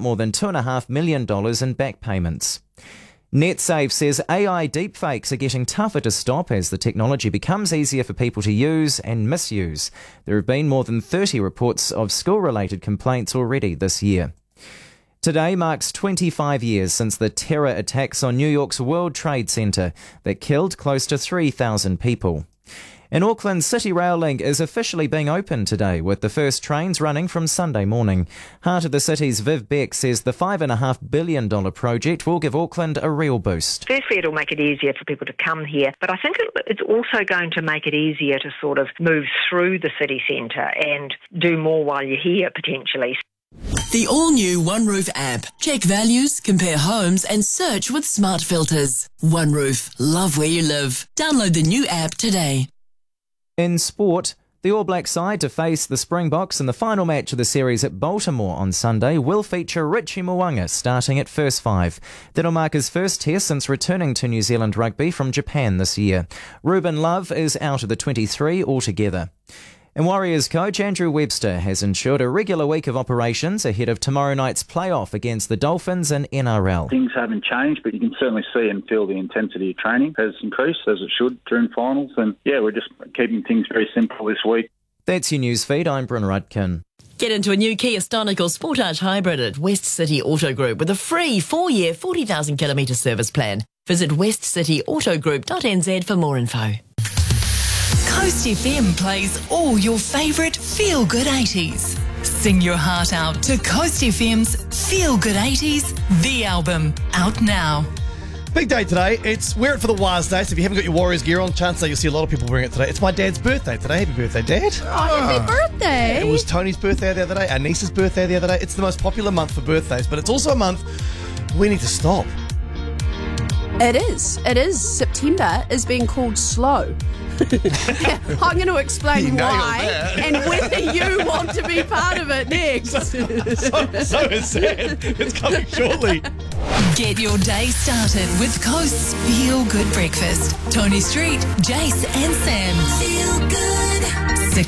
more than $2.5 million in back payments. NetSafe says AI deepfakes are getting tougher to stop as the technology becomes easier for people to use and misuse. There have been more than 30 reports of school-related complaints already this year. Today marks 25 years since the terror attacks on New York's World Trade Center that killed close to 3,000 people. In Auckland, City Rail Link is officially being opened today, with the first trains running from Sunday morning. Heart of the City's Viv Beck says the $5.5 billion project will give Auckland a real boost. Firstly, it'll make it easier for people to come here, but I think it's also going to make it easier to sort of move through the city centre and do more while you're here, potentially. The all-new OneRoof app. Check values, compare homes and search with smart filters. OneRoof. Love where you live. Download the new app today. In sport, the All Black side to face the Springboks in the final match of the series at Baltimore on Sunday will feature Richie Mo'unga starting at first five. That'll mark his first test since returning to New Zealand rugby from Japan this year. Ruben Love is out of the 23 altogether. And Warriors coach Andrew Webster has ensured a regular week of operations ahead of tomorrow night's playoff against the Dolphins and NRL. Things haven't changed, but you can certainly see and feel the intensity of training has increased, as it should, during finals. And we're just keeping things very simple this week. That's your news feed. I'm Bryn Rudkin. Get into a new Kia Stonical Sportage Hybrid at West City Auto Group with a free 4-year, 40,000 kilometre service plan. Visit westcityautogroup.nz for more info. Coast FM plays all your favourite feel-good 80s. Sing your heart out to Coast FM's Feel Good 80s, the album, out now. Big day today. Wear it for the Wars Day, so if you haven't got your Warriors gear on, chances are you'll see a lot of people wearing it today. It's my dad's birthday today. Happy birthday, Dad. Oh, happy birthday. It was Tony's birthday the other day, our niece's birthday the other day. It's the most popular month for birthdays, but it's also a month we need to stop. It is. September is being called slow. I'm going to explain why and whether you want to be part of it next. So is Sam. It's coming shortly. Get your day started with Coast's Feel Good Breakfast. Tony Street, Jace and Sam. Feel good.